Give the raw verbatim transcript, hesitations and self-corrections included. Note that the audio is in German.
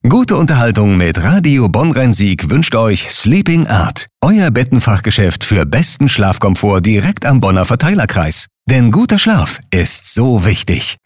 Gute Unterhaltung mit Radio Bonn-Rhein-Sieg wünscht euch Sleeping Art. Euer Bettenfachgeschäft für besten Schlafkomfort direkt am Bonner Verteilerkreis. Denn guter Schlaf ist so wichtig.